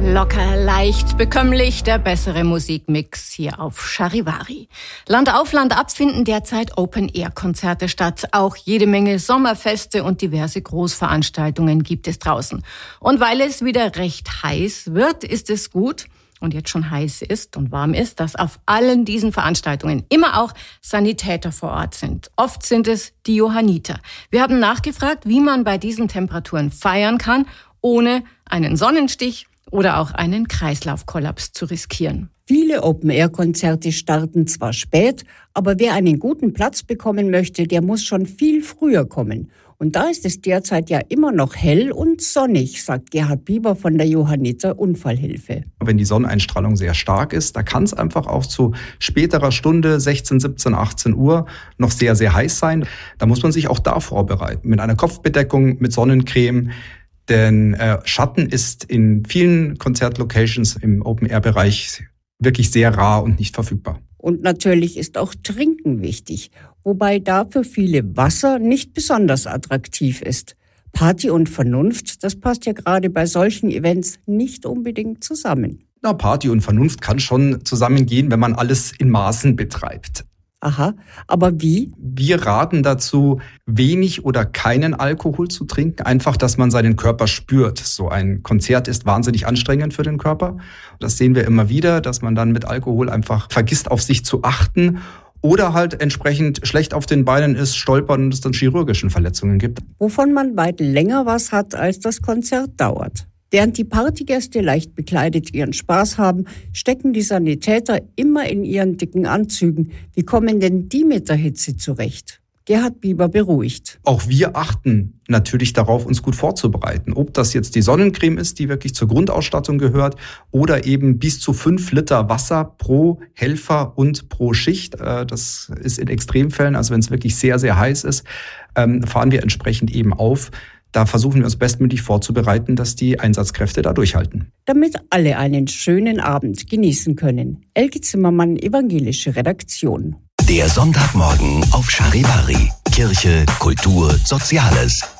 Locker, leicht, bekömmlich, der bessere Musikmix hier auf Charivari. Land auf, Land ab finden derzeit Open-Air-Konzerte statt. Auch jede Menge Sommerfeste und diverse Großveranstaltungen gibt es draußen. Und weil es wieder recht heiß wird, ist es gut, und jetzt schon heiß ist und warm ist, dass auf allen diesen Veranstaltungen immer auch Sanitäter vor Ort sind. Oft sind es die Johanniter. Wir haben nachgefragt, wie man bei diesen Temperaturen feiern kann, ohne einen Sonnenstich oder auch einen Kreislaufkollaps zu riskieren. Viele Open-Air-Konzerte starten zwar spät, aber wer einen guten Platz bekommen möchte, der muss schon viel früher kommen. Und da ist es derzeit ja immer noch hell und sonnig, sagt Gerhard Bieber von der Johanniter Unfallhilfe. Wenn die Sonneneinstrahlung sehr stark ist, da kann es einfach auch zu späterer Stunde, 16, 17, 18 Uhr, noch sehr, sehr heiß sein. Da muss man sich auch da vorbereiten, mit einer Kopfbedeckung, mit Sonnencreme. Denn Schatten ist in vielen Konzertlocations im Open-Air-Bereich wirklich sehr rar und nicht verfügbar. Und natürlich ist auch Trinken wichtig, wobei da für viele Wasser nicht besonders attraktiv ist. Party und Vernunft, das passt ja gerade bei solchen Events nicht unbedingt zusammen. Na, Party und Vernunft kann schon zusammengehen, wenn man alles in Maßen betreibt. Aha, aber wie? Wir raten dazu, wenig oder keinen Alkohol zu trinken, einfach, dass man seinen Körper spürt. So ein Konzert ist wahnsinnig anstrengend für den Körper. Das sehen wir immer wieder, dass man dann mit Alkohol einfach vergisst, auf sich zu achten oder halt entsprechend schlecht auf den Beinen ist, stolpert und es dann chirurgische Verletzungen gibt. Wovon man weit länger was hat, als das Konzert dauert. Während die Partygäste leicht bekleidet ihren Spaß haben, stecken die Sanitäter immer in ihren dicken Anzügen. Wie kommen denn die mit der Hitze zurecht? Gerhard Bieber beruhigt. Auch wir achten natürlich darauf, uns gut vorzubereiten. Ob das jetzt die Sonnencreme ist, die wirklich zur Grundausstattung gehört, oder eben bis zu 5 Liter Wasser pro Helfer und pro Schicht. Das ist in Extremfällen, also wenn es wirklich sehr, sehr heiß ist, fahren wir entsprechend eben auf. Da versuchen wir uns bestmöglich vorzubereiten, dass die Einsatzkräfte da durchhalten. Damit alle einen schönen Abend genießen können. Elke Zimmermann, Evangelische Redaktion. Der Sonntagmorgen auf Charivari. Kirche, Kultur, Soziales.